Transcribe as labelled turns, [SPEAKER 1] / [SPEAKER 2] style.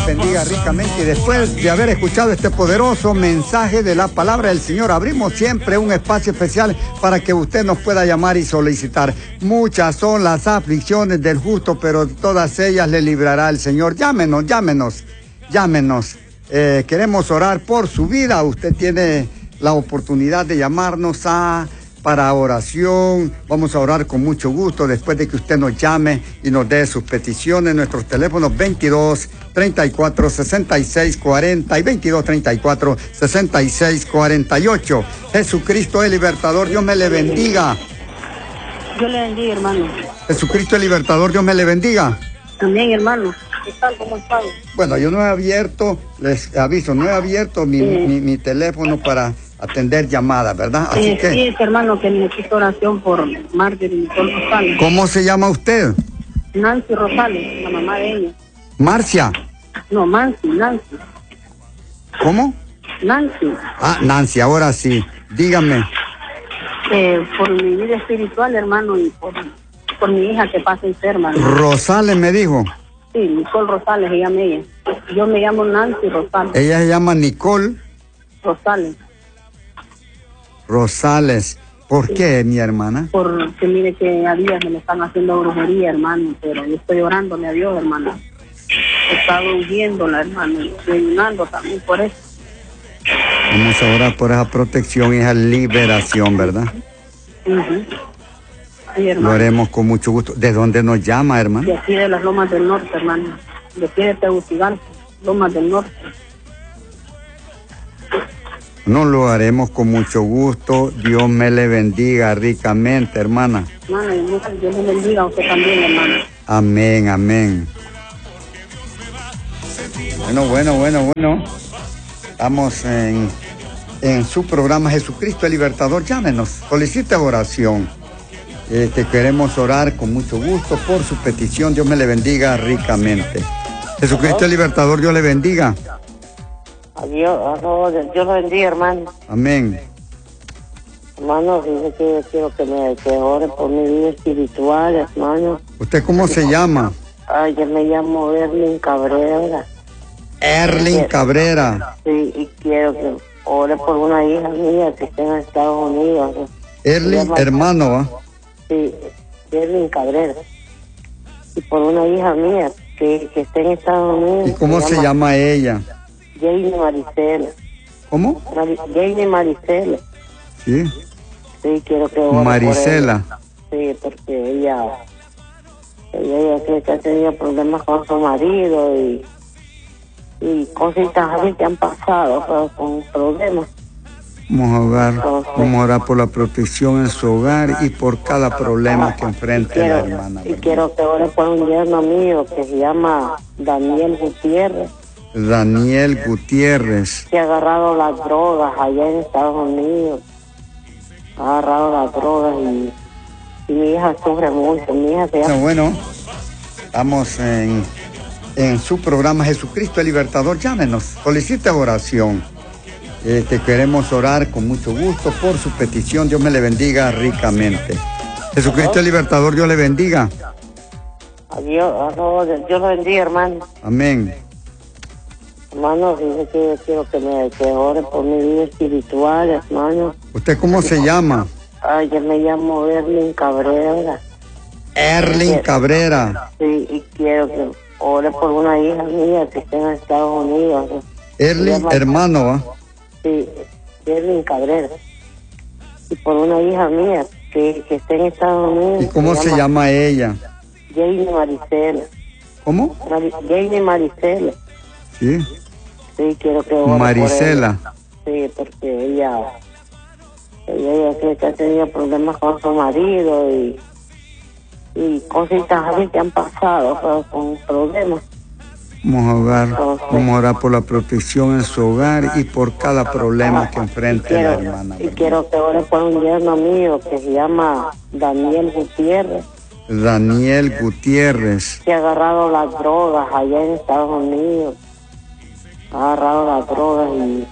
[SPEAKER 1] les bendiga ricamente. Y después de haber escuchado este poderoso mensaje de la palabra del Señor, abrimos siempre un espacio especial para que usted nos pueda llamar y solicitar. Muchas son las aflicciones del justo, pero todas ellas le librará el Señor. Llámenos. Queremos orar por su vida. Usted tiene la oportunidad de llamarnos para oración. Vamos a orar con mucho gusto después de que usted nos llame y nos dé sus peticiones. Nuestros teléfonos 22 34 66 40 y 22 34 66 48. Jesucristo es libertador, Dios me le bendiga.
[SPEAKER 2] Dios le bendiga, hermano.
[SPEAKER 1] Jesucristo es libertador, Dios me le bendiga.
[SPEAKER 2] También, hermano. ¿Qué tal? ¿Cómo están?
[SPEAKER 1] Bueno, yo no he abierto, les aviso, no he abierto mi teléfono para atender llamadas, ¿verdad? Así que...
[SPEAKER 2] Sí, hermano, que necesito oración por Marjorie Nicole Rosales.
[SPEAKER 1] ¿Cómo se llama usted?
[SPEAKER 2] Nancy Rosales, la mamá de ella.
[SPEAKER 1] Marcia.
[SPEAKER 2] No, Nancy.
[SPEAKER 1] ¿Cómo?
[SPEAKER 2] Nancy.
[SPEAKER 1] Ah, Nancy, ahora sí. Dígame.
[SPEAKER 2] Por mi vida espiritual, hermano, y por mi hija que pasa enferma.
[SPEAKER 1] Rosales me dijo.
[SPEAKER 2] Sí, Nicole Rosales se llama ella. Yo me llamo Nancy Rosales.
[SPEAKER 1] Ella se llama Nicole Rosales. ¿Por qué, mi hermana?
[SPEAKER 2] Porque mire que a días me le están haciendo brujería, hermano, pero yo estoy orándole a Dios, hermano. He estado huyéndola, hermano, y ayunando también por eso.
[SPEAKER 1] Vamos a orar por esa protección y esa liberación, ¿verdad?
[SPEAKER 2] Sí, hermano.
[SPEAKER 1] Lo haremos con mucho gusto. ¿De dónde nos llama, hermano?
[SPEAKER 2] De aquí de las Lomas del Norte, hermano. De aquí de Tegucigalpa, Lomas del Norte.
[SPEAKER 1] No, lo haremos con mucho gusto. Dios me le bendiga ricamente, hermana.
[SPEAKER 2] Hermano, y Dios le bendiga a usted también, hermano.
[SPEAKER 1] Amén. Bueno. Estamos en su programa Jesucristo el Libertador. Llámenos, solicite oración. Queremos orar con mucho gusto por su petición. Dios me le bendiga ricamente. Jesucristo el Libertador, Dios le bendiga.
[SPEAKER 2] Dios lo bendiga, hermano.
[SPEAKER 1] Amén.
[SPEAKER 2] Hermano, dice que quiero que ore por mi vida espiritual, hermano.
[SPEAKER 1] ¿Usted cómo se llama?
[SPEAKER 2] Ay, yo me llamo Erling Cabrera.
[SPEAKER 1] Erling Cabrera.
[SPEAKER 2] Sí, y quiero que ore por una hija mía que está en Estados Unidos.
[SPEAKER 1] Erling, hermano, ¿va?
[SPEAKER 2] Sí, Erling Cabrera. Y por una hija mía que está en Estados Unidos.
[SPEAKER 1] ¿Y cómo se llama ella?
[SPEAKER 2] Jane Maricela.
[SPEAKER 1] ¿Cómo?
[SPEAKER 2] Jane Maricela.
[SPEAKER 1] Sí.
[SPEAKER 2] Sí, quiero que ore
[SPEAKER 1] Maricela.
[SPEAKER 2] por ella. Sí, porque ella cree que ha tenido problemas con su marido y cositas así que han pasado, pero con problemas.
[SPEAKER 1] Vamos a orar por la protección en su hogar y por cada problema que enfrente la hermana.
[SPEAKER 2] Y quiero que ore por un yerno mío que se llama Daniel Gutiérrez.
[SPEAKER 1] Daniel Gutiérrez.
[SPEAKER 2] Que ha agarrado las drogas allá en Estados Unidos. Ha agarrado las drogas y mi hija sufre mucho. Mi hija se llama...
[SPEAKER 1] Bueno, estamos en su programa Jesucristo el Libertador. Llámenos, solicite oración. Queremos orar con mucho gusto por su petición. Dios me le bendiga ricamente. Jesucristo el Libertador, Dios le bendiga.
[SPEAKER 2] Dios lo bendiga, hermano.
[SPEAKER 1] Amén.
[SPEAKER 2] Hermano, dice que quiero que ore por mi vida espiritual, hermano.
[SPEAKER 1] ¿Usted cómo se llama?
[SPEAKER 2] Ay, yo me llamo Erling Cabrera.
[SPEAKER 1] Erling Cabrera.
[SPEAKER 2] Sí, y quiero que ore por una hija mía que está en Estados Unidos.
[SPEAKER 1] Erling, hermano, ¿va?
[SPEAKER 2] Sí, Erling Cabrera. Y por una hija mía que está en Estados Unidos.
[SPEAKER 1] ¿Y cómo se llama ella?
[SPEAKER 2] Jane Maricela.
[SPEAKER 1] ¿Cómo?
[SPEAKER 2] Jane Maricela.
[SPEAKER 1] Sí.
[SPEAKER 2] Sí, quiero que ore
[SPEAKER 1] Maricela.
[SPEAKER 2] por ella. Sí, porque ella cree que ha tenido problemas con su marido y cositas así que han pasado, pero con problemas.
[SPEAKER 1] Vamos a orar por la protección en su hogar y por cada problema que enfrente la hermana.
[SPEAKER 2] Y quiero que ore por un yerno mío que se llama Daniel Gutiérrez.
[SPEAKER 1] Daniel Gutiérrez.
[SPEAKER 2] Que ha agarrado las drogas allá en Estados Unidos. Ha agarrado las drogas y